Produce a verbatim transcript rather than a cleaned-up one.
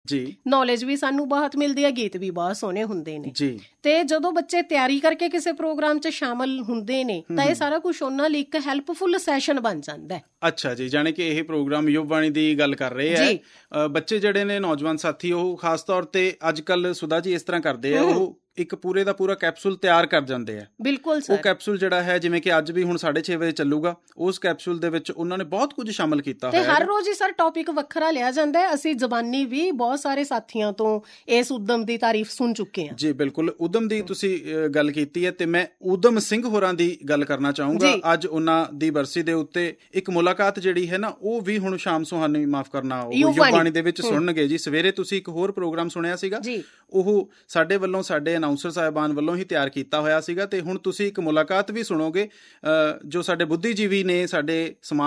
ਜੀ, ਨੌਲੇਜ ਵੀ ਸਾਨੂੰ ਬਹੁਤ ਮਿਲਦੀ ਹੈ, ਗੀਤ ਵੀ ਬਹੁਤ ਸੋਹਣੇ ਹੁੰਦੇ ਨੇ ਜੀ। ਤੇ ਜਦੋਂ ਬੱਚੇ ਤਿਆਰੀ ਕਰਕੇ ਕਿਸੇ ਪ੍ਰੋਗਰਾਮ 'ਚ ਸ਼ਾਮਲ ਹੁੰਦੇ ਨੇ ਤਾਂ ਇਹ ਸਾਰਾ ਕੁਝ ਉਹਨਾਂ ਲਈ ਇੱਕ ਹੈਲਪਫੁਲ ਸੈਸ਼ਨ ਬਣ ਜਾਂਦਾ ਹੈ। ਅੱਛਾ ਜੀ, ਜਾਣੀ ਕਿ ਇਹ ਪ੍ਰੋਗਰਾਮ ਯੁਵਵਾਣੀ ਦੀ ਗੱਲ ਕਰ ਰਹੇ ਹੈ। ਬੱਚੇ ਜਿਹੜੇ ਨੇ, ਨੌਜਵਾਨ ਸਾਥੀ, ਉਹ ਖਾਸ ਤੌਰ ਤੇ ਅੱਜ ਕੱਲ੍ਹ ਸੁਧਾ ਜੀ ਇਸ ਤਰ੍ਹਾਂ ਕਰਦੇ ਆ, ਉਹ ਇੱਕ ਪੂਰੇ ਦਾ ਪੂਰਾ ਕੈਪਸੂਲ ਤਿਆਰ ਕਰ ਜਾਂਦੇ ਆ। ਬਿਲਕੁਲ ਸਰ। ਉਹ ਕੈਪਸੂਲ ਜਿਹੜਾ ਹੈ, ਜਿਵੇਂ ਕਿ ਅੱਜ ਵੀ ਹੁਣ ਸਾਢੇ ਛੇ ਵਜੇ ਚੱਲੂਗਾ, ਉਸ ਕੈਪਸੂਲ ਦੇ ਵਿੱਚ ਉਹਨਾਂ ਨੇ ਬਹੁਤ ਕੁਝ ਸ਼ਾਮਲ ਕੀਤਾ ਹੋਇਆ ਹੈ। ਹਰ ਰੋਜ਼ ਹੀ ਸਰ ਟੌਪਿਕ ਵੱਖਰਾ ਲਿਆ ਜਾਂਦਾ ਹੈ। ਅਸੀਂ ਜ਼ਬਾਨੀ ਵੀ ਬਹੁਤ ਸਾਰੇ ਸਾਥੀਆਂ ਤੋਂ ਇਸ ਉਦਮ ਦੀ ਤਾਰੀਫ ਸੁਣ ਚੁੱਕੇ ਹਾਂ। ਜੀ ਬਿਲਕੁਲ, ਉਦਮ ਦੀ ਤੁਸੀਂ ਗੱਲ ਕੀਤੀ ਹੈ ਤੇ ਮੈਂ ਊਧਮ ਸਿੰਘ ਹੋਰਾਂ ਦੀ ਗੱਲ ਕਰਨਾ ਚਾਹੂੰਗਾ। ਅੱਜ ਉਹਨਾਂ ਦੀ ਬਰਸੀ ਦੇ ਉੱਤੇ ਇੱਕ ਮੁਲਾਕਾਤ ਜਿਹੜੀ ਹੈ ਨਾ, ਉਹ ਵੀ ਹੁਣ ਸ਼ਾਮ ਸੁਹਾਨੀ, ਮਾਫ ਕਰਨਾ, ਉਹ ਯੁਵਵਾਣੀ ਦੇ ਵਿੱਚ ਸੁਣਨਗੇ ਜੀ। ਸਵੇਰੇ ਤੁਸੀਂ ਇੱਕ ਹੋਰ ਪ੍ਰੋਗਰਾਮ ਸੁਣਿਆ ਸੀਗਾ, ਉਹ ਸਾਡੇ ਵੱਲੋਂ, ਸਾਡੇ ਅਨਾਊਂਸਰ ਸਾਹਿਬਾਨ ਵੱਲੋਂ ਹੀ ਤਿਆਰ ਕੀਤਾ ਹੋਇਆ ਸੀਗਾ, ਤੇ ਹੁਣ ਤੁਸੀਂ ਇੱਕ ਮੁਲਾਕਾਤ ਵੀ ਸੁਣੋਗੇ ਜੋ ਸਾਡੇ ਬੁੱਧੀਜੀਵੀ ਨੇ, ਸਾਡੇ ਸਮਾਜ